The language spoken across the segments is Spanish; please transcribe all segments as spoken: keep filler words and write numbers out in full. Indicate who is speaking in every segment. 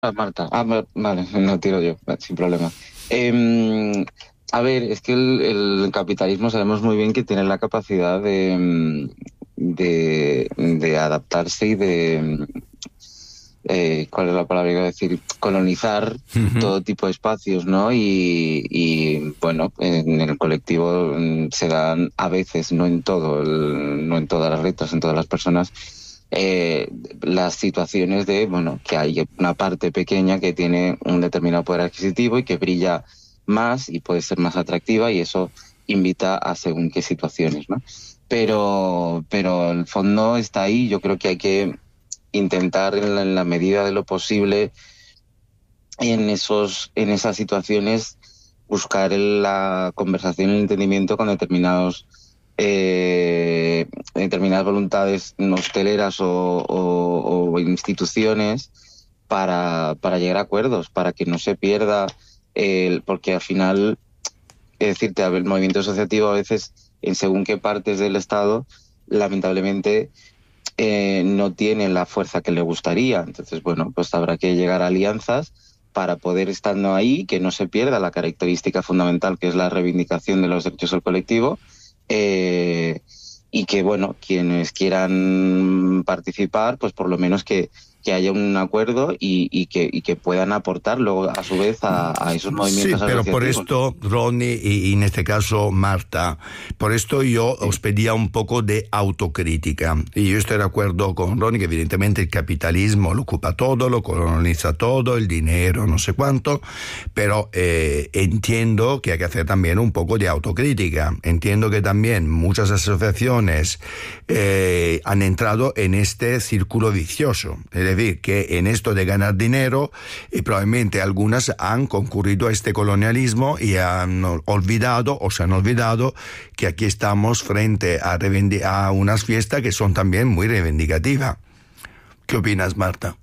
Speaker 1: Ah, Marta. Ah, va- vale, no tiro yo, va, sin problema. Em, a ver, es que el, el capitalismo sabemos muy bien que tiene la capacidad de, em, de, de adaptarse y de, em, eh, ¿cuál es la palabra que iba a decir? Colonizar
Speaker 2: Ujú.
Speaker 1: todo tipo de espacios, ¿no? Y, y, bueno, en el colectivo mm, se dan a veces, no en todo, el- no en todas las letras, en todas las personas, eh, las situaciones de, bueno, que hay una parte pequeña que tiene un determinado poder adquisitivo y que brilla más y puede ser más atractiva y eso invita a según qué situaciones, ¿no? Pero, pero el fondo está ahí. Yo creo que hay que intentar en la, en la medida de lo posible en esos, en esas situaciones buscar el- la conversación y el entendimiento con determinados eh, determinadas voluntades hosteleras o, o- o instituciones para, para llegar a acuerdos, para que no se pierda el, porque al final, es decirte, el movimiento asociativo a veces en según qué partes del Estado, lamentablemente eh, no tiene la fuerza que le gustaría. Entonces, bueno, pues habrá que llegar a alianzas para poder, estando ahí, que no se pierda la característica fundamental que es la reivindicación de los derechos del colectivo, eh, y que, bueno, quienes quieran participar, pues por lo menos que, que haya un acuerdo y, y, que, y que puedan aportar luego a su vez a, a esos
Speaker 2: Sí,
Speaker 1: movimientos
Speaker 2: pero por
Speaker 1: asociativos.
Speaker 2: esto, Ronnie, y, y en este caso Marta, por esto yo
Speaker 1: Sí.
Speaker 2: os pedía un poco de autocrítica. Y yo estoy de acuerdo con Ronnie que evidentemente el capitalismo lo ocupa todo, lo coloniza todo, el dinero, no sé cuánto, pero eh, entiendo que hay que hacer también un poco de autocrítica. Entiendo que también muchas asociaciones eh, han entrado en este círculo vicioso. Es decir, que en esto de ganar dinero, y probablemente algunas han concurrido a este colonialismo y han olvidado o se han olvidado que aquí estamos frente a, reivindi- a unas fiestas que son también muy reivindicativas. ¿Qué opinas, Marta?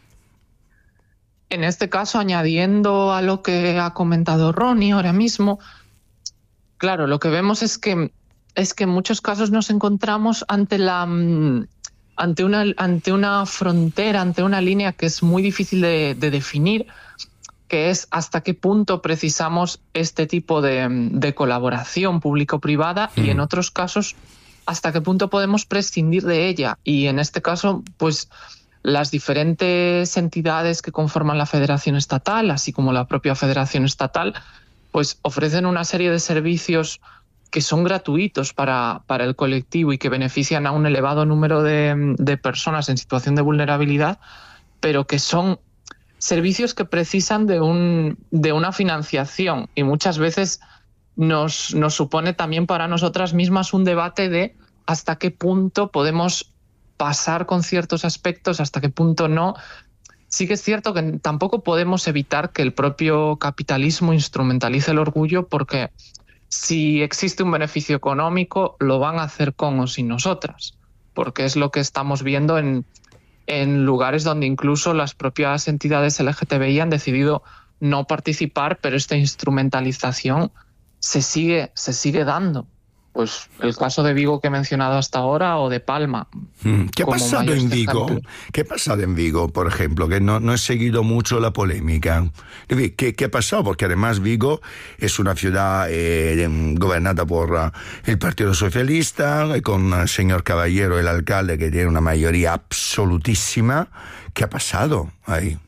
Speaker 3: En este caso, añadiendo a lo que ha comentado Ronnie ahora mismo, claro, lo que vemos es que, es que en muchos casos nos encontramos ante la, mm, ante una, ante una frontera, ante una línea que es muy difícil de, de definir, que es hasta qué punto precisamos este tipo de, de colaboración público-privada y en
Speaker 2: Mm.
Speaker 3: otros casos hasta qué punto podemos prescindir de ella. Y en este caso, pues las diferentes entidades que conforman la federación estatal, así como la propia federación estatal, pues ofrecen una serie de servicios que son gratuitos para, para el colectivo y que benefician a un elevado número de, de personas en situación de vulnerabilidad, pero que son servicios que precisan de, un, de una financiación y muchas veces nos, nos supone también para nosotras mismas un debate de hasta qué punto podemos pasar con ciertos aspectos, hasta qué punto no. Sí que es cierto que tampoco podemos evitar que el propio capitalismo instrumentalice el orgullo porque si existe un beneficio económico lo van a hacer con o sin nosotras, porque es lo que estamos viendo en, en lugares donde incluso las propias entidades L G T B I han decidido no participar, pero esta instrumentalización se sigue, se sigue dando. Pues el caso de Vigo que he mencionado hasta ahora o de Palma
Speaker 2: Mm. ¿Qué ha
Speaker 3: como
Speaker 2: pasado en
Speaker 3: mayores
Speaker 2: Vigo?
Speaker 3: ejemplos.
Speaker 2: ¿Qué ha pasado en Vigo, por ejemplo? Que no, no he seguido mucho la polémica. Es decir, ¿Qué, qué ha pasado? Porque además Vigo es una ciudad eh, gobernada por uh, el Partido Socialista, eh, con el señor Caballero, el alcalde, que tiene una mayoría absolutísima. ¿Qué ha pasado ahí?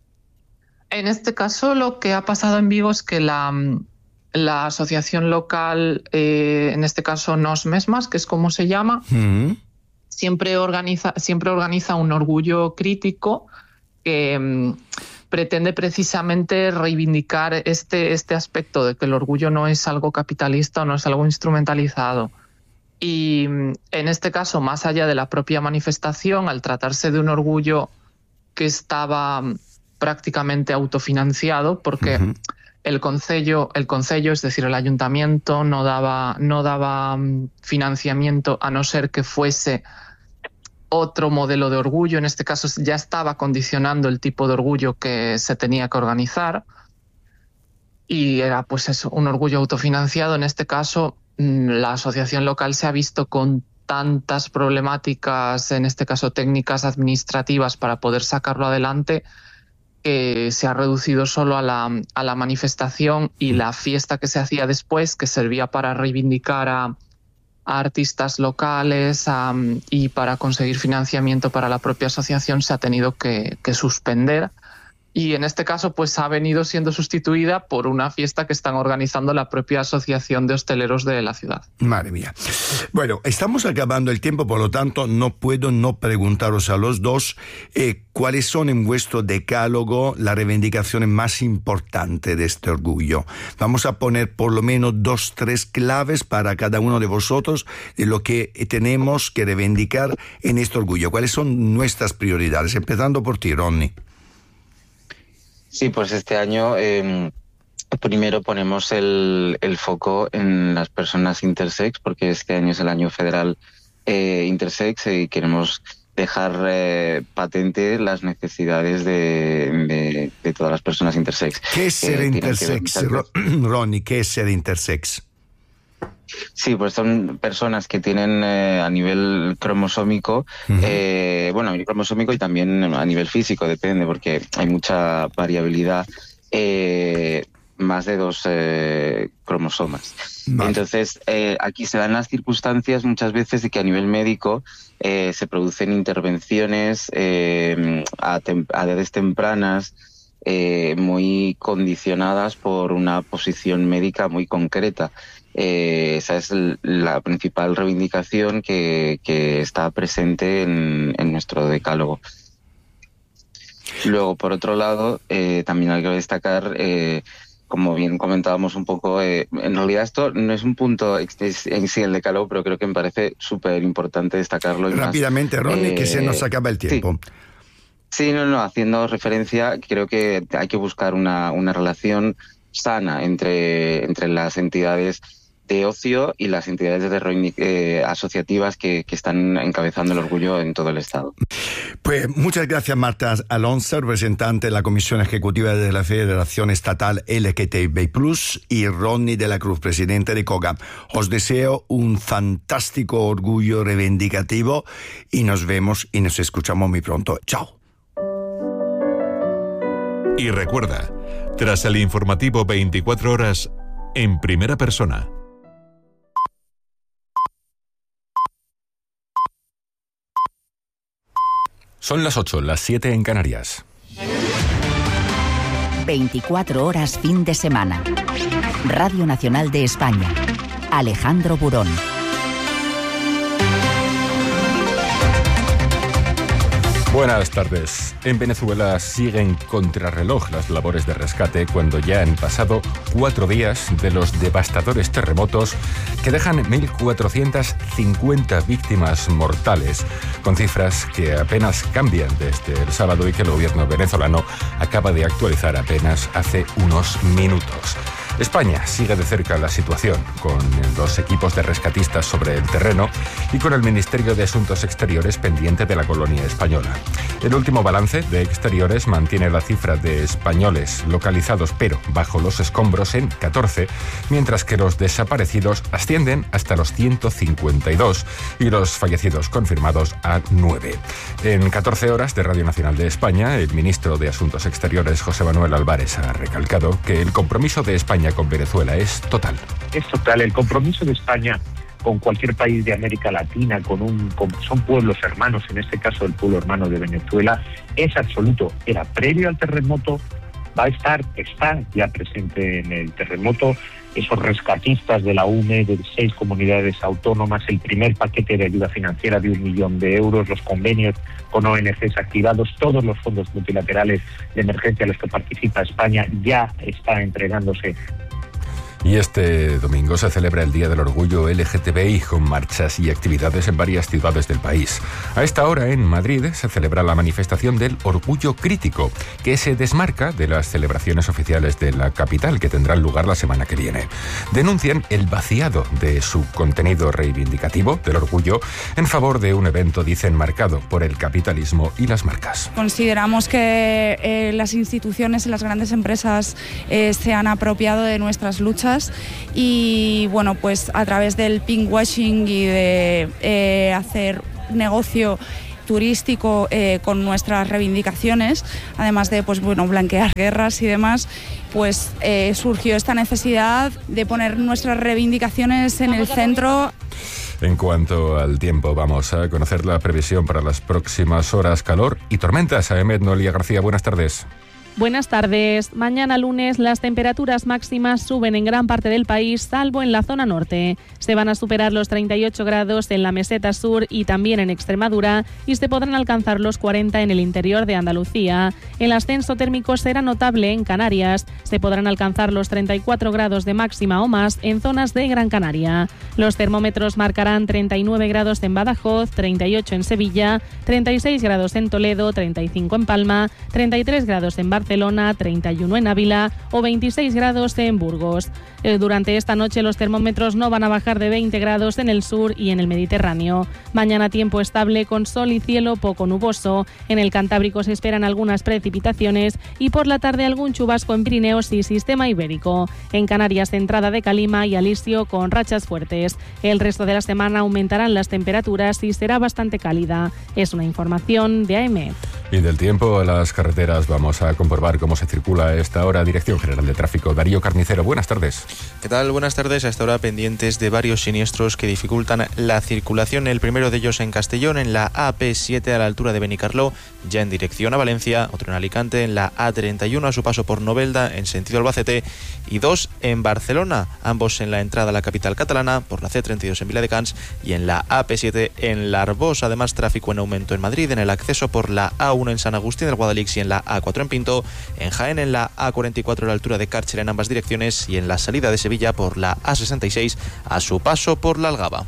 Speaker 3: En este caso, lo que ha pasado en Vigo es que la, la asociación local, eh, en este caso Nos Mesmas, que es como se llama,
Speaker 2: Mm.
Speaker 3: siempre organiza, siempre organiza un orgullo crítico que mm, pretende precisamente reivindicar este, este aspecto de que el orgullo no es algo capitalista o no es algo instrumentalizado. Y mm, en este caso, más allá de la propia manifestación, al tratarse de un orgullo que estaba mm, prácticamente autofinanciado, porque
Speaker 2: Ujú.
Speaker 3: el concello, el concello, es decir, el ayuntamiento, no daba, no daba mm, financiamiento a no ser que fuese otro modelo de orgullo. En este caso ya estaba condicionando el tipo de orgullo que se tenía que organizar y era pues eso, un orgullo autofinanciado. En este caso, mm, la asociación local se ha visto con tantas problemáticas, en este caso técnicas administrativas, para poder sacarlo adelante, que se ha reducido solo a la, a la manifestación y la fiesta que se hacía después, que servía para reivindicar a, a artistas locales a, y para conseguir financiamiento para la propia asociación, se ha tenido que, que suspender. Y en este caso pues ha venido siendo sustituida por una fiesta que están organizando la propia Asociación de Hosteleros de la ciudad.
Speaker 2: Madre mía. Bueno, estamos acabando el tiempo, por lo tanto no puedo no preguntaros a los dos eh, cuáles son en vuestro decálogo las reivindicaciones más importantes de este orgullo. Vamos a poner por lo menos dos, tres claves para cada uno de vosotros de lo que tenemos que reivindicar en este orgullo. ¿Cuáles son nuestras prioridades? Empezando por ti, Ronnie.
Speaker 1: Sí, pues este año eh, primero ponemos el, el foco en las personas intersex, porque este año es el año federal eh, intersex y queremos dejar eh, patente las necesidades de, de, de todas las personas intersex.
Speaker 2: ¿Qué es ser
Speaker 1: eh,
Speaker 2: intersex, Ronnie? ¿Qué es ser intersex?
Speaker 1: Sí, pues son personas que tienen eh, a nivel cromosómico, uh-huh. eh, bueno, a nivel cromosómico y también a nivel físico, depende, porque hay mucha variabilidad, eh, más de dos eh, cromosomas. Vale. Entonces, eh, aquí se dan las circunstancias muchas veces de que a nivel médico eh, se producen intervenciones eh, a, tem- a edades tempranas, eh, muy condicionadas por una posición médica muy concreta. Eh, esa es la principal reivindicación que, que está presente en, en nuestro decálogo. Luego, por otro lado, eh, también hay que destacar, eh, como bien comentábamos un poco, eh, en realidad esto no es un punto en sí el decálogo, pero creo que me parece súper importante destacarlo.
Speaker 2: Rápidamente, más, Ronnie, eh, que se nos acaba el tiempo.
Speaker 1: Sí. Sí, no, no, haciendo referencia, creo que hay que buscar una, una relación sana entre, entre las entidades de ocio y las entidades de, eh, asociativas que, que están encabezando el orgullo en todo el Estado.
Speaker 2: Pues muchas gracias, Marta Alonso, representante de la Comisión Ejecutiva de la Federación Estatal L G T B plus, y Ronnie de la Cruz, presidente de COGA. Os deseo un fantástico orgullo reivindicativo y nos vemos y nos escuchamos muy pronto. Chao.
Speaker 4: Y recuerda, tras el informativo veinticuatro horas, en primera persona. Son las ocho, las siete en Canarias.
Speaker 5: veinticuatro horas fin de semana. Radio Nacional de España. Alejandro Burón.
Speaker 4: Buenas tardes. En Venezuela siguen contrarreloj las labores de rescate cuando ya han pasado cuatro días de los devastadores terremotos que dejan mil cuatrocientas cincuenta víctimas mortales, con cifras que apenas cambian desde el sábado y que el gobierno venezolano acaba de actualizar apenas hace unos minutos. España sigue de cerca la situación, con los equipos de rescatistas sobre el terreno y con el Ministerio de Asuntos Exteriores pendiente de la colonia española. El último balance de Exteriores mantiene la cifra de españoles localizados pero bajo los escombros en catorce, mientras que los desaparecidos ascienden hasta los ciento cincuenta y dos y los fallecidos confirmados a nueve. En catorce horas de Radio Nacional de España, el ministro de Asuntos Exteriores, José Manuel Álvarez, ha recalcado que el compromiso de España con Venezuela es total.
Speaker 6: Es total. El compromiso de España con cualquier país de América Latina, con un con, son pueblos hermanos, en este caso el pueblo hermano de Venezuela, es absoluto. Era previo al terremoto, va a estar, está ya presente en el terremoto, esos rescatistas de la U M E, de seis comunidades autónomas, el primer paquete de ayuda financiera de un millón de euros, los convenios con O N Ges activados, todos los fondos multilaterales de emergencia a los que participa España ya está entregándose.
Speaker 4: Y este domingo se celebra el Día del Orgullo L G T B I con marchas y actividades en varias ciudades del país. A esta hora en Madrid se celebra la manifestación del Orgullo Crítico, que se desmarca de las celebraciones oficiales de la capital que tendrán lugar la semana que viene. Denuncian el vaciado de su contenido reivindicativo del orgullo en favor de un evento, dicen, marcado por el capitalismo y las marcas.
Speaker 7: Consideramos que eh, las instituciones y las grandes empresas eh, se han apropiado de nuestras luchas y bueno, pues a través del pinkwashing y de eh, hacer negocio turístico eh, con nuestras reivindicaciones, además de pues, bueno, blanquear guerras y demás, pues eh, surgió esta necesidad de poner nuestras reivindicaciones en el centro.
Speaker 4: En cuanto al tiempo, vamos a conocer la previsión para las próximas horas. Calor y tormentas. Aemet Noelia García, buenas tardes.
Speaker 8: Buenas tardes. Mañana lunes las temperaturas máximas suben en gran parte del país, salvo en la zona norte. Se van a superar los treinta y ocho grados en la meseta sur y también en Extremadura y se podrán alcanzar los cuarenta en el interior de Andalucía. El ascenso térmico será notable en Canarias. Se podrán alcanzar los treinta y cuatro grados de máxima o más en zonas de Gran Canaria. Los termómetros marcarán treinta y nueve grados en Badajoz, treinta y ocho en Sevilla, treinta y seis grados en Toledo, treinta y cinco en Palma, treinta y tres grados en Barcelona, Barcelona, treinta y uno en Ávila o veintiséis grados en Burgos. Durante esta noche los termómetros no van a bajar de veinte grados en el sur y en el Mediterráneo. Mañana tiempo estable con sol y cielo poco nuboso. En el Cantábrico se esperan algunas precipitaciones y por la tarde algún chubasco en Pirineos y Sistema Ibérico. En Canarias entrada de calima y alisio con rachas fuertes. El resto de la semana aumentarán las temperaturas y será bastante cálida. Es una información de A E M E T.
Speaker 4: Y del tiempo a las carreteras vamos a comprobar cómo se circula a esta hora. Dirección General de Tráfico, Darío Carnicero, buenas tardes.
Speaker 9: ¿Qué tal? Buenas tardes. A esta hora pendientes de varios siniestros que dificultan la circulación. El primero de ellos en Castellón, en la A P siete a la altura de Benicarló, ya en dirección a Valencia. Otro en Alicante, en la A treinta y uno a su paso por Novelda, en sentido Albacete. Y dos en Barcelona, ambos en la entrada a la capital catalana, por la C treinta y dos en Viladecans y en la A P siete en la Arbós. Además, tráfico en aumento en Madrid, en el acceso por la A uno en San Agustín del Guadalix y en la A cuatro en Pinto. En Jaén, en la A cuarenta y cuatro a la altura de Cárcher en ambas direcciones y en la salida de Sevilla por la A sesenta y seis a su paso por la Algaba.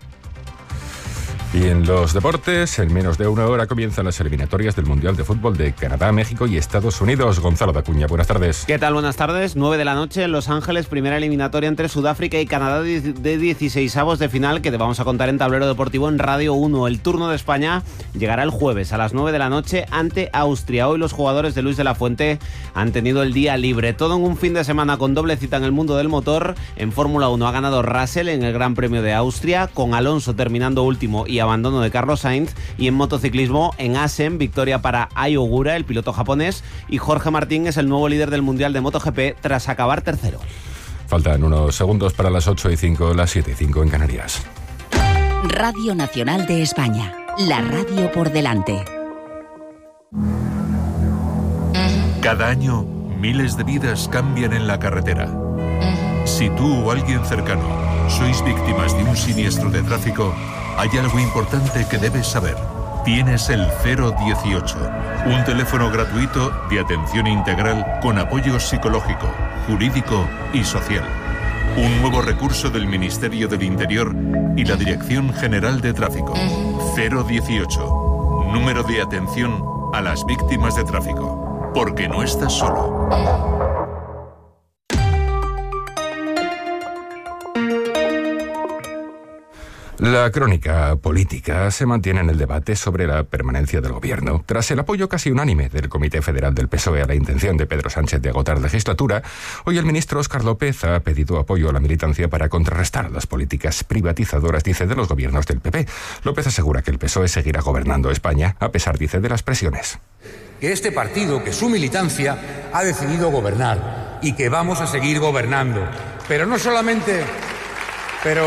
Speaker 4: Y en los deportes, en menos de una hora comienzan las eliminatorias del Mundial de Fútbol de Canadá, México y Estados Unidos. Gonzalo Dacuña, buenas tardes.
Speaker 10: ¿Qué tal? Buenas tardes. nueve de la noche en Los Ángeles, primera eliminatoria entre Sudáfrica y Canadá de dieciseisavos de final que te vamos a contar en Tablero Deportivo en Radio uno. El turno de España llegará el jueves a las nueve de la noche ante Austria. Hoy los jugadores de Luis de la Fuente han tenido el día libre. Todo en un fin de semana con doble cita en el mundo del motor. En Fórmula uno ha ganado Russell en el Gran Premio de Austria, con Alonso terminando último y abandono de Carlos Sainz. Y en motociclismo, en Assen, victoria para Ai Ogura, el piloto japonés, y Jorge Martín es el nuevo líder del Mundial de MotoGP tras acabar tercero.
Speaker 4: Faltan unos segundos para las ocho y cinco, las siete y cinco en Canarias.
Speaker 5: Radio Nacional de España, la radio por delante.
Speaker 11: Cada año, miles de vidas cambian en la carretera. Si tú o alguien cercano sois víctimas de un siniestro de tráfico, hay algo importante que debes saber. Tienes el cero dieciocho, un teléfono gratuito de atención integral con apoyo psicológico, jurídico y social. Un nuevo recurso del Ministerio del Interior y la Dirección General de Tráfico. cero dieciocho, número de atención a las víctimas de tráfico. Porque no estás solo.
Speaker 4: La crónica política se mantiene en el debate sobre la permanencia del gobierno. Tras el apoyo casi unánime del Comité Federal del P S O E a la intención de Pedro Sánchez de agotar legislatura, hoy el ministro Óscar López ha pedido apoyo a la militancia para contrarrestar las políticas privatizadoras, dice, de los gobiernos del P P. López asegura que el P S O E seguirá gobernando España, a pesar, dice, de las presiones.
Speaker 12: Que este partido, que su militancia, ha decidido gobernar y que vamos a seguir gobernando. Pero no solamente... Pero...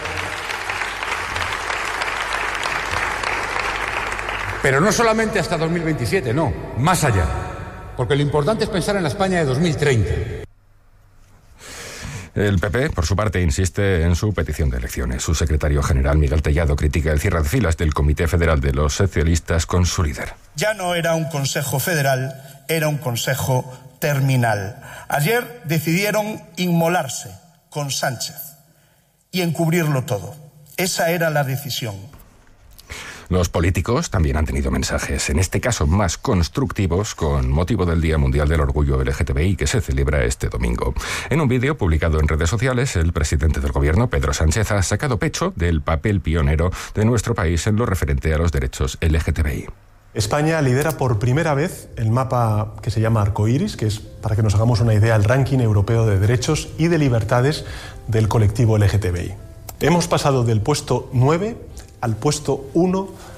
Speaker 12: Pero no solamente hasta dos mil veintisiete, no, más allá. Porque lo importante es pensar en la España de dos mil treinta.
Speaker 4: El P P, por su parte, insiste en su petición de elecciones. Su secretario general, Miguel Tellado, critica el cierre de filas del Comité Federal de los Socialistas con su líder.
Speaker 13: Ya no era un consejo federal, era un consejo terminal. Ayer decidieron inmolarse con Sánchez y encubrirlo todo. Esa era la decisión.
Speaker 4: Los políticos también han tenido mensajes, en este caso más constructivos, con motivo del Día Mundial del Orgullo L G T B I que se celebra este domingo. En un vídeo publicado en redes sociales, el presidente del gobierno, Pedro Sánchez, ha sacado pecho del papel pionero de nuestro país en lo referente a los derechos L G T B I.
Speaker 14: España lidera por primera vez el mapa que se llama Arcoiris, que es, para que nos hagamos una idea, el ranking europeo de derechos y de libertades del colectivo L G T B I. Hemos pasado del puesto nueve al puesto uno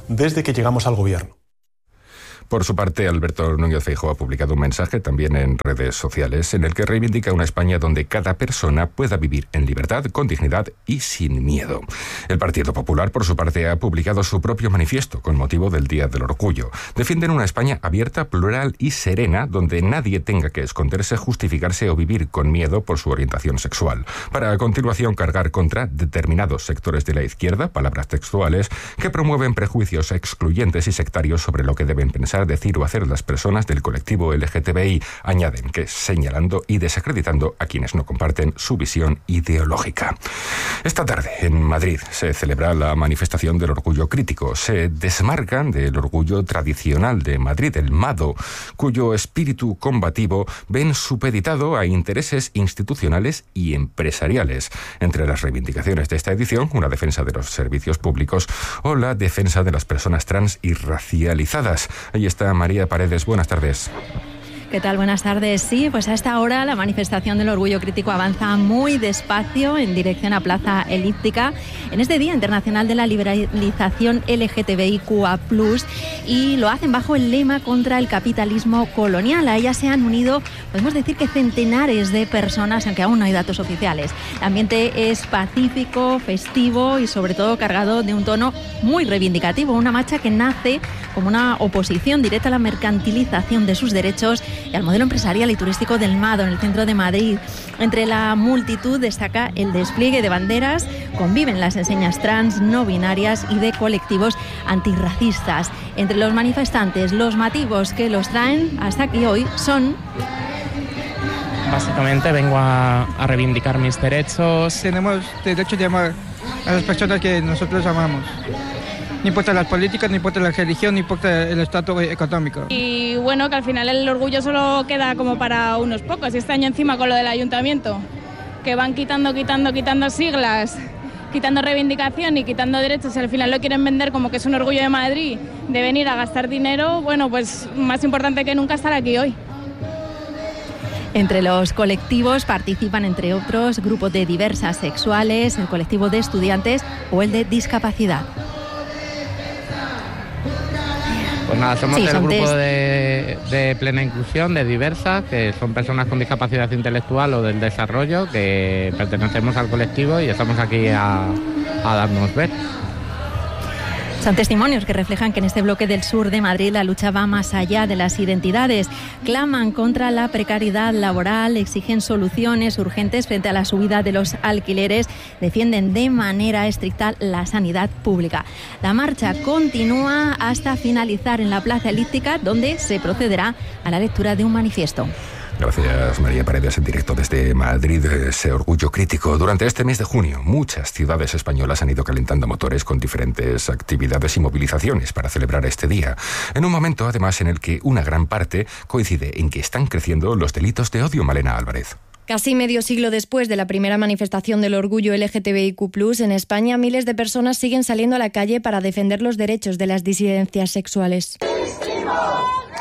Speaker 14: desde que llegamos al gobierno.
Speaker 4: Por su parte, Alberto Núñez Feijóo ha publicado un mensaje también en redes sociales en el que reivindica una España donde cada persona pueda vivir en libertad, con dignidad y sin miedo. El Partido Popular, por su parte, ha publicado su propio manifiesto con motivo del Día del Orgullo. Defienden una España abierta, plural y serena, donde nadie tenga que esconderse, justificarse o vivir con miedo por su orientación sexual. Para a continuación cargar contra determinados sectores de la izquierda, palabras textuales, que promueven prejuicios excluyentes y sectarios sobre lo que deben pensar, decir o hacer las personas del colectivo L G T B I. Añaden que señalando y desacreditando a quienes no comparten su visión ideológica. Esta tarde en Madrid se celebra la manifestación del orgullo crítico. Se desmarcan del orgullo tradicional de Madrid, el MADO, cuyo espíritu combativo ven supeditado a intereses institucionales y empresariales. Entre las reivindicaciones de esta edición, una defensa de los servicios públicos o la defensa de las personas trans y racializadas. Ahí está María Paredes, buenas tardes.
Speaker 15: ¿Qué tal? Buenas tardes. Sí, pues a esta hora la manifestación del orgullo crítico avanza muy despacio en dirección a Plaza Elíptica en este Día Internacional de la Liberalización L G T B I Q A plus, y lo hacen bajo el lema contra el capitalismo colonial. A ella se han unido, podemos decir que centenares de personas, aunque aún no hay datos oficiales. El ambiente es pacífico, festivo y sobre todo cargado de un tono muy reivindicativo. Una marcha que nace como una oposición directa a la mercantilización de sus derechos y al modelo empresarial y turístico del MADO en el centro de Madrid. Entre la multitud destaca el despliegue de banderas, conviven las enseñas trans, no binarias y de colectivos antirracistas. Entre los manifestantes, los motivos que los traen hasta aquí hoy son...
Speaker 16: Básicamente vengo a, a reivindicar mis derechos.
Speaker 17: Tenemos derecho de amar a las personas que nosotros amamos. No importa las políticas, no importa la religión, no importa el estatus económico.
Speaker 7: Y bueno, que al final el orgullo solo queda como para unos pocos. Y este año encima con lo del ayuntamiento, que van quitando, quitando, quitando siglas, quitando reivindicación y quitando derechos, y al final lo quieren vender como que es un orgullo de Madrid, de venir a gastar dinero. Bueno, pues más importante que nunca estar aquí hoy.
Speaker 15: Entre los colectivos participan, entre otros, grupos de diversas sexuales, el colectivo de estudiantes o el de discapacidad.
Speaker 16: Pues nada, somos
Speaker 15: sí,
Speaker 16: del
Speaker 15: son
Speaker 16: grupo
Speaker 15: test.
Speaker 16: de, de plena inclusión, de diversas, que son personas con discapacidad intelectual o del desarrollo, que pertenecemos al colectivo y estamos aquí a, a darnos ver.
Speaker 15: Son testimonios que reflejan que en este bloque del sur de Madrid la lucha va más allá de las identidades. Claman contra la precariedad laboral, exigen soluciones urgentes frente a la subida de los alquileres, defienden de manera estricta la sanidad pública. La marcha continúa hasta finalizar en la Plaza Elíptica, donde se procederá a la lectura de un manifiesto.
Speaker 4: Gracias, María Paredes, en directo desde Madrid. Ese orgullo crítico. Durante este mes de junio, muchas ciudades españolas han ido calentando motores con diferentes actividades y movilizaciones para celebrar este día. En un momento, además, en el que una gran parte coincide en que están creciendo los delitos de odio. Malena Álvarez.
Speaker 18: Casi medio siglo después de la primera manifestación del orgullo L G T B I Q plus, en España miles de personas siguen saliendo a la calle para defender los derechos de las disidencias sexuales. ¡Existimos!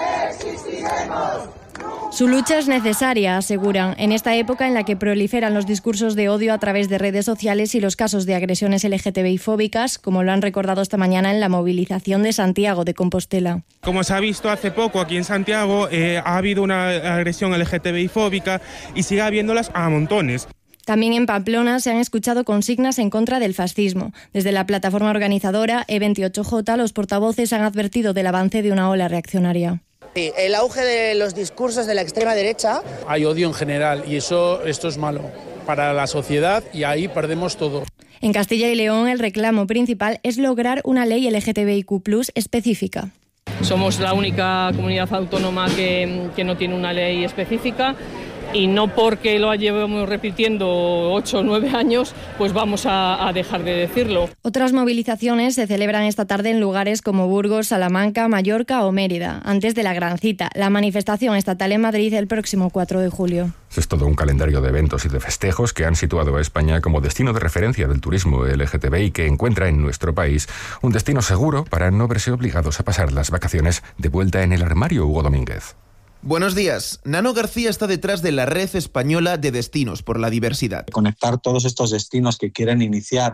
Speaker 18: ¡Existiremos! Su lucha es necesaria, aseguran, en esta época en la que proliferan los discursos de odio a través de redes sociales y los casos de agresiones L G T B I fóbicas, como lo han recordado esta mañana en la movilización de Santiago de Compostela.
Speaker 19: Como se ha visto hace poco aquí en Santiago, eh, ha habido una agresión L G T B I fóbica y sigue habiéndolas a montones.
Speaker 18: También en Pamplona se han escuchado consignas en contra del fascismo. Desde la plataforma organizadora E veintiocho J, los portavoces han advertido del avance de una ola reaccionaria.
Speaker 20: Sí, el auge de los discursos de la extrema derecha.
Speaker 21: Hay odio en general y eso, esto es malo para la sociedad y ahí perdemos todo.
Speaker 18: En Castilla y León el reclamo principal es lograr una ley L G T B I Q plus específica.
Speaker 22: Somos la única comunidad autónoma que, que no tiene una ley específica. Y no porque lo llevemos repitiendo ocho o nueve años, pues vamos a, a dejar de decirlo.
Speaker 18: Otras movilizaciones se celebran esta tarde en lugares como Burgos, Salamanca, Mallorca o Mérida, antes de la gran cita, la manifestación estatal en Madrid el próximo cuatro de julio.
Speaker 4: Es todo un calendario de eventos y de festejos que han situado a España como destino de referencia del turismo L G T B I, que encuentra en nuestro país un destino seguro para no verse obligados a pasar las vacaciones de vuelta en el armario. Hugo Domínguez.
Speaker 23: Buenos días. Nano García está detrás de la Red Española de Destinos por la Diversidad.
Speaker 24: Conectar todos estos destinos que quieren iniciar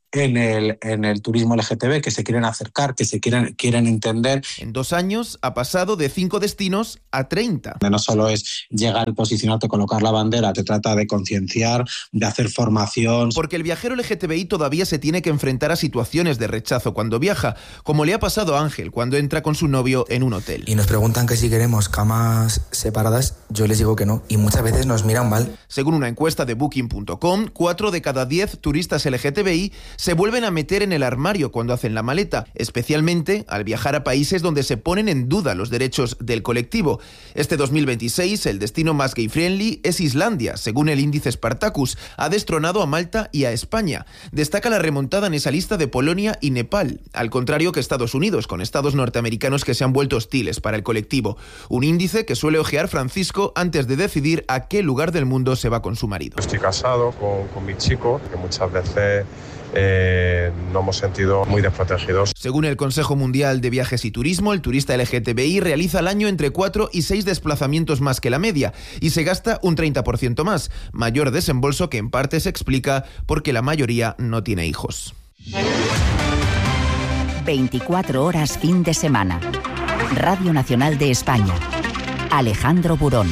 Speaker 1: en el, en el turismo L G T B, que se quieren acercar, que se quieren, quieren entender.
Speaker 23: En dos años ha pasado de cinco destinos a treinta.
Speaker 1: No solo es llegar, posicionarte, colocar la bandera, te trata de concienciar, de hacer formación.
Speaker 23: Porque el viajero L G T B I todavía se tiene que enfrentar a situaciones de rechazo cuando viaja, como le ha pasado a Ángel cuando entra con su novio en un hotel.
Speaker 2: Y nos preguntan que si queremos camas separadas, yo les digo que no, y muchas veces nos miran mal.
Speaker 23: Según una encuesta de Booking punto com, cuatro de cada diez turistas L G T B I se vuelven a meter en el armario cuando hacen la maleta, especialmente al viajar a países donde se ponen en duda los derechos del colectivo. Este dos mil veintiséis, el destino más gay-friendly es Islandia, según el índice Spartacus. Ha destronado a Malta y a España. Destaca la remontada en esa lista de Polonia y Nepal, al contrario que Estados Unidos, con estados norteamericanos que se han vuelto hostiles para el colectivo. Un índice que suele ojear Francisco antes de decidir a qué lugar del mundo se va con su marido.
Speaker 3: Estoy casado con, con mi chico, que muchas veces Eh, nos hemos sentido muy desprotegidos.
Speaker 23: Según el Consejo Mundial de Viajes y Turismo, el turista L G T B I realiza al año entre cuatro y seis desplazamientos más que la media y se gasta un treinta por ciento más, mayor desembolso que en parte se explica porque la mayoría no tiene hijos.
Speaker 5: veinticuatro horas fin de semana. Radio Nacional de España. Alejandro Burón.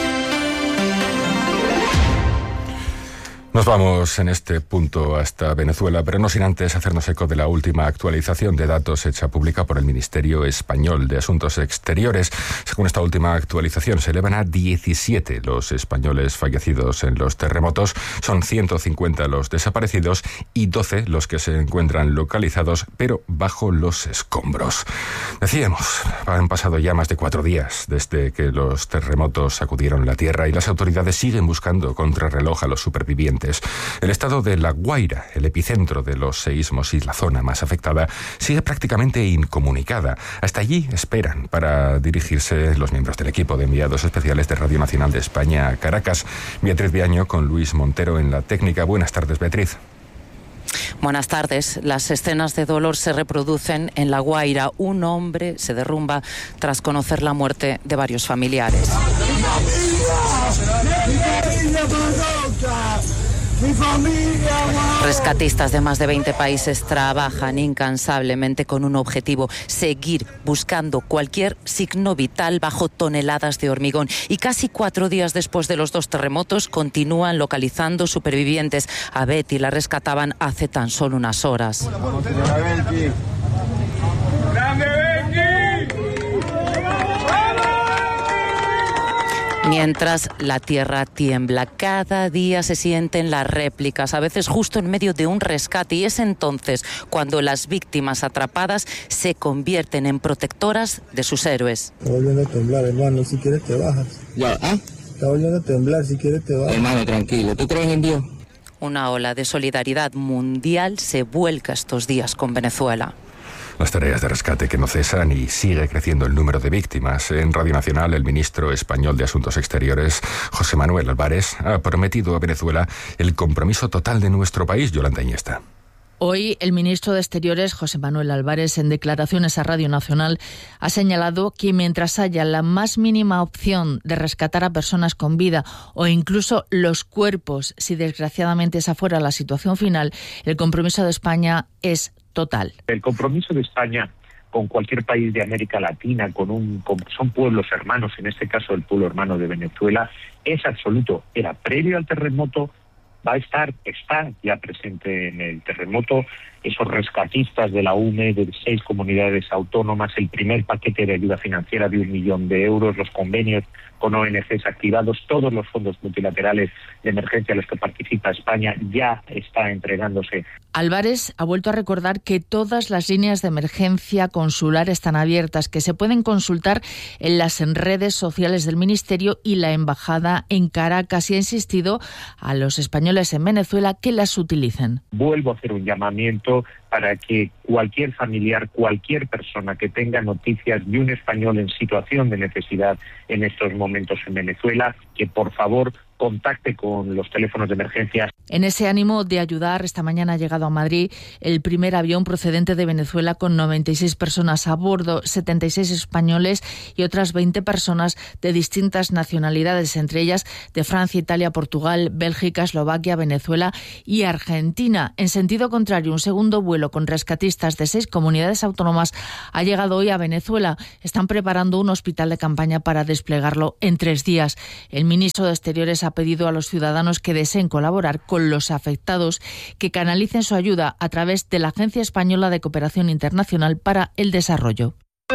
Speaker 4: Nos vamos en este punto hasta Venezuela, pero no sin antes hacernos eco de la última actualización de datos hecha pública por el Ministerio Español de Asuntos Exteriores. Según esta última actualización, se elevan a diecisiete los españoles fallecidos en los terremotos, son ciento cincuenta los desaparecidos y doce los que se encuentran localizados, pero bajo los escombros. Decíamos, han pasado ya más de cuatro días desde que los terremotos sacudieron la tierra y las autoridades siguen buscando contrarreloj a los supervivientes. El estado de La Guaira, el epicentro de los seísmos y la zona más afectada, sigue prácticamente incomunicada. Hasta allí esperan para dirigirse los miembros del equipo de enviados especiales de Radio Nacional de España a Caracas. Beatriz Viaño con Luis Montero en la técnica. Buenas tardes, Beatriz.
Speaker 24: Buenas tardes. Las escenas de dolor se reproducen en La Guaira. Un hombre se derrumba tras conocer la muerte de varios familiares. Rescatistas de más de veinte países trabajan incansablemente con un objetivo: seguir buscando cualquier signo vital bajo toneladas de hormigón. Y casi cuatro días después de los dos terremotos continúan localizando supervivientes. A Betty la rescataban hace tan solo unas horas. Mientras la tierra tiembla, cada día se sienten las réplicas, a veces justo en medio de un rescate, y es entonces cuando las víctimas atrapadas se convierten en protectoras de sus héroes.
Speaker 25: Está volviendo a temblar, hermano, si quieres te bajas.
Speaker 24: Ya, ¿ah?
Speaker 25: Está volviendo a temblar, si quieres te bajas.
Speaker 24: Hermano, tranquilo, ¿tú crees en Dios? Una ola de solidaridad mundial se vuelca estos días con Venezuela.
Speaker 4: Las tareas de rescate que no cesan y sigue creciendo el número de víctimas. En Radio Nacional, el ministro español de Asuntos Exteriores, José Manuel Álvarez, ha prometido a Venezuela el compromiso total de nuestro país. Yolanda Iniesta.
Speaker 26: Hoy el ministro de Exteriores, José Manuel Álvarez, en declaraciones a Radio Nacional, ha señalado que mientras haya la más mínima opción de rescatar a personas con vida o incluso los cuerpos, si desgraciadamente esa fuera la situación final, el compromiso de España es total.
Speaker 6: El compromiso de España con cualquier país de América Latina, con un con, son pueblos hermanos, en este caso el pueblo hermano de Venezuela, es absoluto. Era previo al terremoto, va a estar, está ya presente en el terremoto, esos rescatistas de la U M E, de seis comunidades autónomas, el primer paquete de ayuda financiera de un millón de euros, los convenios con O N Ges activados, todos los fondos multilaterales de emergencia a los que participa España ya está entregándose.
Speaker 26: Álvarez ha vuelto a recordar que todas las líneas de emergencia consular están abiertas, que se pueden consultar en las redes sociales del Ministerio y la Embajada en Caracas, y ha insistido a los españoles en Venezuela que las utilicen.
Speaker 6: Vuelvo a hacer un llamamiento para que cualquier familiar, cualquier persona que tenga noticias de un español en situación de necesidad en estos momentos en Venezuela, que por favor contacte con los teléfonos de emergencias.
Speaker 26: En ese ánimo de ayudar, esta mañana ha llegado a Madrid el primer avión procedente de Venezuela con noventa y seis personas a bordo, setenta y seis españoles y otras veinte personas de distintas nacionalidades, entre ellas de Francia, Italia, Portugal, Bélgica, Eslovaquia, Venezuela y Argentina. En sentido contrario, un segundo vuelo con rescatistas de seis comunidades autónomas ha llegado hoy a Venezuela. Están preparando un hospital de campaña para desplegarlo en tres días. El ministro de Exteriores ha pedido a los ciudadanos que deseen colaborar con los afectados que canalicen su ayuda a través de la Agencia Española de Cooperación Internacional para el Desarrollo.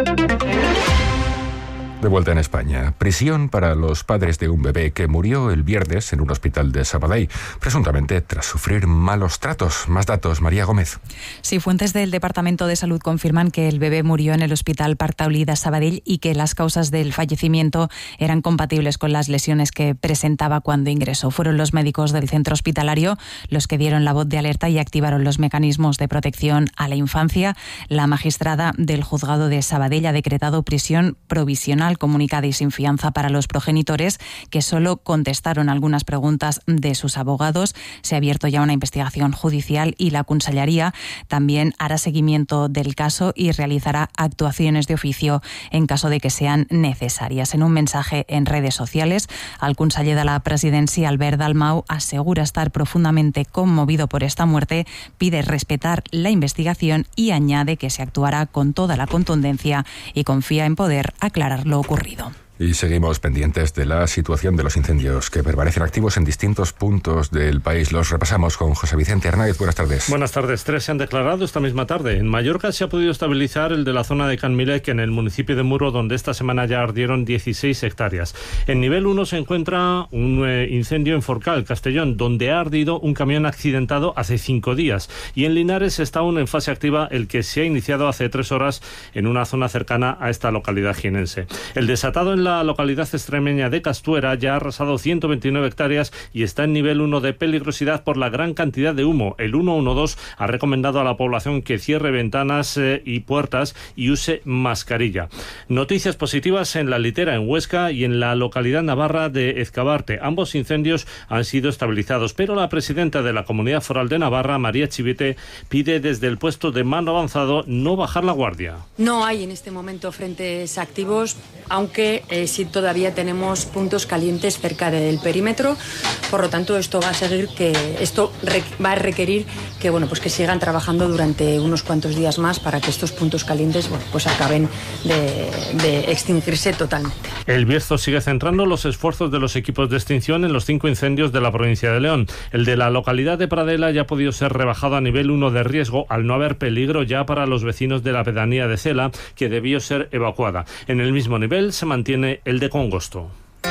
Speaker 4: De vuelta en España, prisión para los padres de un bebé que murió el viernes en un hospital de Sabadell, presuntamente tras sufrir malos tratos. Más datos, María Gómez.
Speaker 8: Sí, fuentes del Departamento de Salud confirman que el bebé murió en el Hospital Partaulí de Sabadell y que las causas del fallecimiento eran compatibles con las lesiones que presentaba cuando ingresó. Fueron los médicos del centro hospitalario los que dieron la voz de alerta y activaron los mecanismos de protección a la infancia. La magistrada del juzgado de Sabadell ha decretado prisión provisional comunicada y sin fianza para los progenitores, que solo contestaron algunas preguntas de sus abogados. Se ha abierto ya una investigación judicial y la Consellería también hará seguimiento del caso y realizará actuaciones de oficio en caso de que sean necesarias. En un mensaje en redes sociales, el conseller de la Presidencia, Albert Dalmau, asegura estar profundamente conmovido por esta muerte, pide respetar la investigación y añade que se actuará con toda la contundencia y confía en poder aclarar lo ocurrido.
Speaker 4: Y seguimos pendientes de la situación de los incendios que permanecen activos en distintos puntos del país. Los repasamos con José Vicente Hernández. Buenas tardes.
Speaker 9: Buenas tardes. Tres se han declarado esta misma tarde. En Mallorca se ha podido estabilizar el de la zona de Can Milec, en el municipio de Muro, donde esta semana ya ardieron dieciséis hectáreas. En nivel uno se encuentra un eh, incendio en Forcal, Castellón, donde ha ardido un camión accidentado hace cinco días. Y en Linares está aún en fase activa el que se ha iniciado hace tres horas en una zona cercana a esta localidad jienense. El desatado en la localidad extremeña de Castuera ya ha arrasado ciento veintinueve hectáreas y está en nivel uno de peligrosidad por la gran cantidad de humo. El ciento doce ha recomendado a la población que cierre ventanas eh, y puertas y use mascarilla. Noticias positivas en La Litera, en Huesca, y en la localidad navarra de Ezcabarte. Ambos incendios han sido estabilizados, pero la presidenta de la Comunidad Foral de Navarra, María Chivite, pide desde el puesto de mando avanzado no bajar la guardia.
Speaker 10: No hay en este momento frentes activos, aunque eh, sí todavía tenemos puntos calientes cerca del perímetro. Por lo tanto, esto va a seguir que esto va a requerir que bueno pues que sigan trabajando durante unos cuantos días más para que estos puntos calientes bueno, pues acaben de, de extinguirse totalmente.
Speaker 9: El Bierzo sigue centrando los esfuerzos de los equipos de extinción en los cinco incendios de la provincia de León. El de la localidad de Pradela ya ha podido ser rebajado a nivel uno de riesgo al no haber peligro ya para los vecinos de la pedanía de Cela, que debió ser evacuada. En el mismo nivel se mantiene el de Congosto.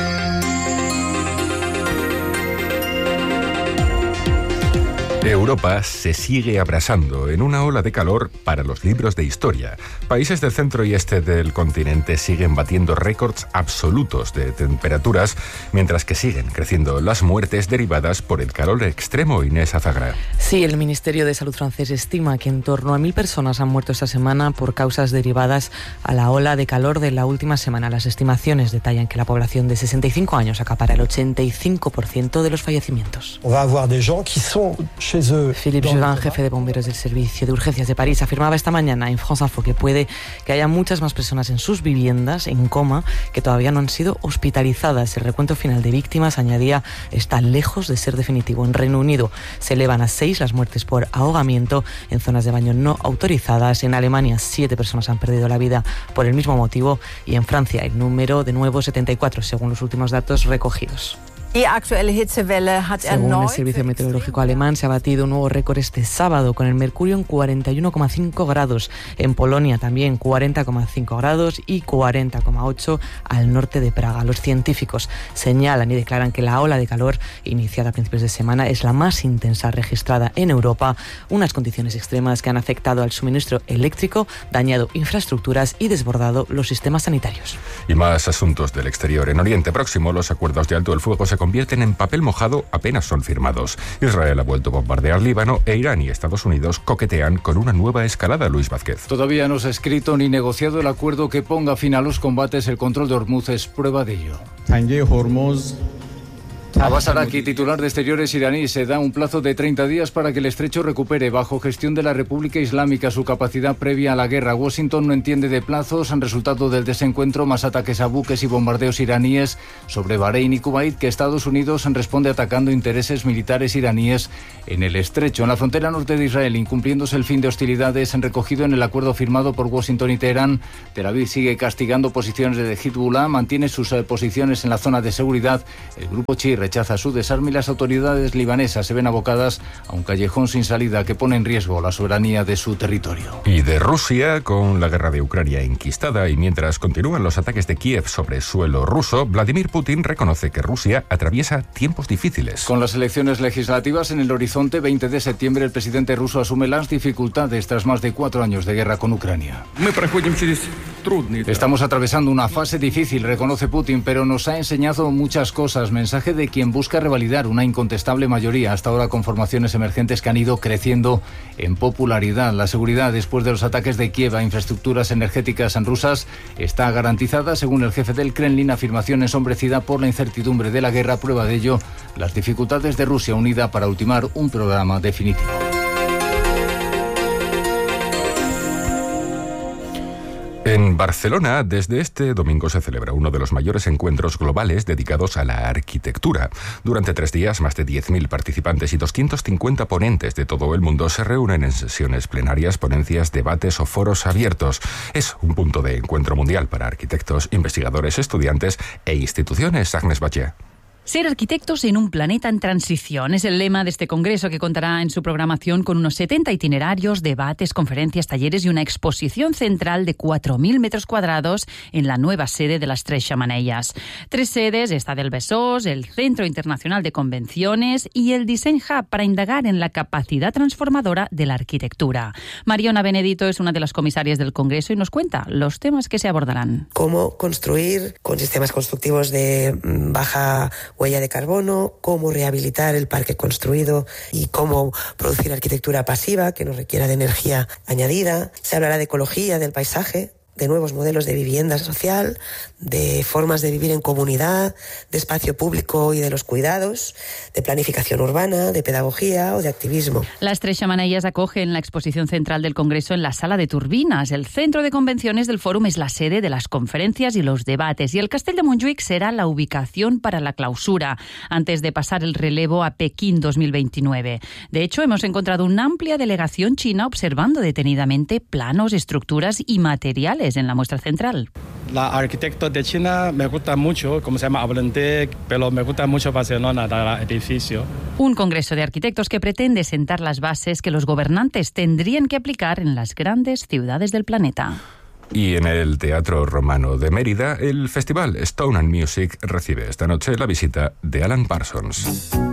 Speaker 4: Europa se sigue abrasando en una ola de calor para los libros de historia. Países del centro y este del continente siguen batiendo récords absolutos de temperaturas, mientras que siguen creciendo las muertes derivadas por el calor extremo. Inés Azagra.
Speaker 11: Sí, el Ministerio de Salud francés estima que en torno a mil personas han muerto esta semana por causas derivadas a la ola de calor de la última semana. Las estimaciones detallan que la población de sesenta y cinco años acapara el ochenta y cinco por ciento de los fallecimientos. Philippe Juvin, jefe de bomberos del Servicio de Urgencias de París, afirmaba esta mañana en France Info que puede que haya muchas más personas en sus viviendas en coma que todavía no han sido hospitalizadas. El recuento final de víctimas, añadía, está lejos de ser definitivo. En Reino Unido se elevan a seis las muertes por ahogamiento en zonas de baño no autorizadas. En Alemania, siete personas han perdido la vida por el mismo motivo. Y en Francia, el número de nuevo setenta y cuatro, según los últimos datos recogidos. Según el Servicio Meteorológico alemán, se ha batido un nuevo récord este sábado con el mercurio en cuarenta y uno coma cinco grados. En Polonia también cuarenta coma cinco grados y cuarenta coma ocho al norte de Praga. Los científicos señalan y declaran que la ola de calor iniciada a principios de semana es la más intensa registrada en Europa. Unas condiciones extremas que han afectado al suministro eléctrico, dañado infraestructuras y desbordado los sistemas sanitarios.
Speaker 4: Y más asuntos del exterior. En Oriente Próximo, los acuerdos de alto el fuego se convierten en papel mojado apenas son firmados. Israel ha vuelto a bombardear Líbano e Irán y Estados Unidos coquetean con una nueva escalada. Luis Vázquez.
Speaker 12: Todavía no se ha escrito ni negociado el acuerdo que ponga fin a los combates. El control de Hormuz es prueba de ello. Abbas Araki, titular de Exteriores iraní, se da un plazo de treinta días para que el estrecho recupere, bajo gestión de la República Islámica, su capacidad previa a la guerra. Washington no entiende de plazos. Han resultado del desencuentro más ataques a buques y bombardeos iraníes sobre Bahrein y Kuwait, que Estados Unidos responde atacando intereses militares iraníes en el estrecho. En la frontera norte de Israel, incumpliéndose el fin de hostilidades recogido en el acuerdo firmado por Washington y Teherán, Tel Aviv sigue castigando posiciones de Hezbollah, mantiene sus eh, posiciones en la zona de seguridad. El grupo chií rechaza su desarme y las autoridades libanesas se ven abocadas a un callejón sin salida que pone en riesgo la soberanía de su territorio.
Speaker 4: Y de Rusia, con la guerra de Ucrania enquistada y mientras continúan los ataques de Kiev sobre suelo ruso, Vladimir Putin reconoce que Rusia atraviesa tiempos difíciles.
Speaker 12: Con las elecciones legislativas en el horizonte, veinte de septiembre, el presidente ruso asume las dificultades tras más de cuatro años de guerra con Ucrania. Estamos atravesando una fase difícil, reconoce Putin, pero nos ha enseñado muchas cosas. Mensaje de quien busca revalidar una incontestable mayoría, hasta ahora con formaciones emergentes que han ido creciendo en popularidad. La seguridad, después de los ataques de Kiev a infraestructuras energéticas rusas, está garantizada, según el jefe del Kremlin, afirmación ensombrecida por la incertidumbre de la guerra. Prueba de ello, las dificultades de Rusia unida para ultimar un programa definitivo.
Speaker 4: En Barcelona, desde este domingo se celebra uno de los mayores encuentros globales dedicados a la arquitectura. Durante tres días, más de diez mil participantes y doscientos cincuenta ponentes de todo el mundo se reúnen en sesiones plenarias, ponencias, debates o foros abiertos. Es un punto de encuentro mundial para arquitectos, investigadores, estudiantes e instituciones. Agnes Bache.
Speaker 7: Ser arquitectos en un planeta en transición es el lema de este congreso, que contará en su programación con unos setenta itinerarios, debates, conferencias, talleres y una exposición central de cuatro mil metros cuadrados en la nueva sede de las Tres Xemeneies. Tres sedes, esta del Besós, el Centro Internacional de Convenciones y el Design Hub, para indagar en la capacidad transformadora de la arquitectura. Mariona Benedito es una de las comisarias del congreso y nos cuenta los temas que se abordarán.
Speaker 13: Cómo construir con sistemas constructivos de baja huella de carbono, cómo rehabilitar el parque construido y cómo producir arquitectura pasiva que no requiera de energía añadida. Se hablará de ecología del paisaje, de nuevos modelos de vivienda social, de formas de vivir en comunidad, de espacio público y de los cuidados, de planificación urbana, de pedagogía o de activismo.
Speaker 7: Las Tres Xemeneies acogen la exposición central del Congreso en la Sala de Turbinas. El centro de convenciones del Fórum es la sede de las conferencias y los debates, y el Castell de Montjuïc será la ubicación para la clausura, antes de pasar el relevo a Pekín dos mil veintinueve. De hecho, hemos encontrado una amplia delegación china observando detenidamente planos, estructuras y materiales en la muestra central.
Speaker 14: La arquitecto de China me gusta mucho, como se llama Ablante, pero me gusta mucho Barcelona, el edificio.
Speaker 7: Un congreso de arquitectos que pretende sentar las bases que los gobernantes tendrían que aplicar en las grandes ciudades del planeta.
Speaker 4: Y en el Teatro Romano de Mérida, el festival Stone and Music recibe esta noche la visita de Alan Parsons.